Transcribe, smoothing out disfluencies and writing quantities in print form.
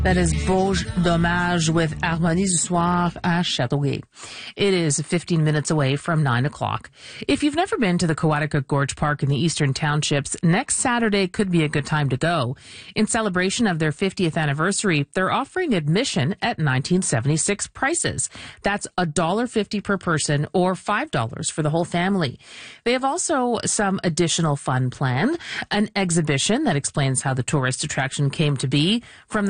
That is Beau Dommage with Harmonie du Soir à Châteauguay. It is 15 minutes away from 9 o'clock. If you've never been to the Coaticook Gorge Park in the Eastern Townships, next Saturday could be a good time to go. In celebration of their 50th anniversary, they're offering admission at 1976 prices. That's $1.50 per person or $5 for the whole family. They have also some additional fun planned, an exhibition that explains how the tourist attraction came to be, from the